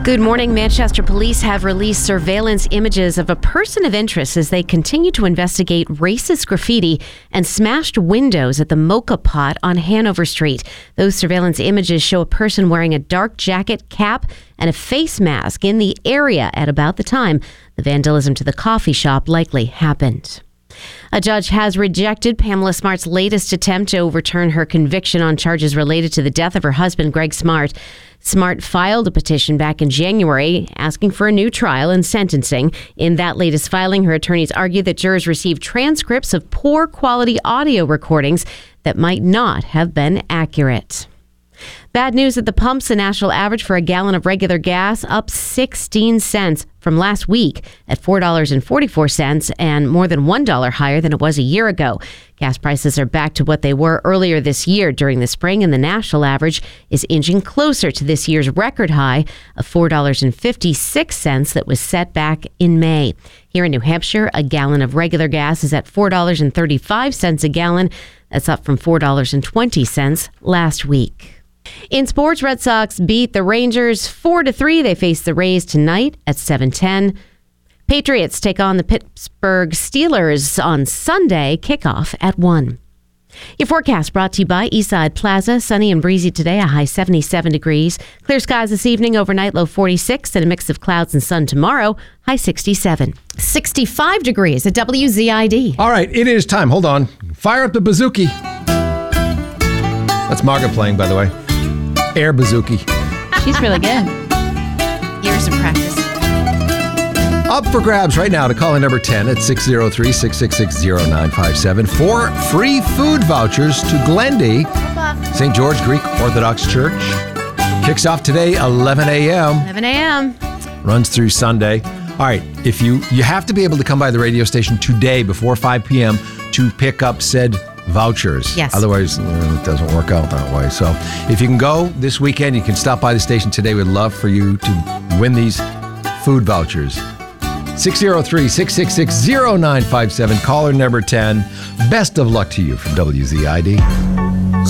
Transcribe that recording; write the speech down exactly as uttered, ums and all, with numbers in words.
Good morning. Manchester police have released surveillance images of a person of interest as they continue to investigate racist graffiti and smashed windows at the Mocha Pot on Hanover Street. Those surveillance images show a person wearing a dark jacket, cap, and a face mask in the area at about the time the vandalism to the coffee shop likely happened. A judge has rejected Pamela Smart's latest attempt to overturn her conviction on charges related to the death of her husband, Greg Smart. Smart filed a petition back in January asking for a new trial and sentencing. In that latest filing, her attorneys argued that jurors received transcripts of poor quality audio recordings that might not have been accurate. Bad news at the pumps. The national average for a gallon of regular gas up sixteen cents from last week at four dollars and forty-four cents and more than one dollar higher than it was a year ago. Gas prices are back to what they were earlier this year during the spring, and the national average is inching closer to this year's record high of four dollars and fifty-six cents that was set back in May. Here in New Hampshire, a gallon of regular gas is at four dollars and thirty-five cents a gallon. That's up from four dollars and twenty cents last week. In sports, Red Sox beat the Rangers four to three. They face the Rays tonight at seven ten. Patriots take on the Pittsburgh Steelers on Sunday, kickoff at one. Your forecast brought to you by Eastside Plaza. Sunny and breezy today, a high seventy-seven degrees. Clear skies this evening, overnight low forty-six, and a mix of clouds and sun tomorrow, high sixty-seven. sixty-five degrees at W Z I D. All right, it is time. Hold on. Fire up the bouzouki. That's Margaret playing, by the way. Air bouzouki. She's really good. Years of practice. Up for grabs right now to call in number ten at six oh three, six six six, oh nine five seven for free food vouchers to Glendy, Saint George Greek Orthodox Church. Kicks off today, eleven a.m. eleven a.m. Runs through Sunday. All right, if you you have to be able to come by the radio station today before five p.m. to pick up said vouchers. Yes. Otherwise, it doesn't work out that way. So if you can go this weekend, you can stop by the station today. We'd love for you to win these food vouchers. six oh three, six six six, oh nine five seven. Caller number ten. Best of luck to you from W Z I D.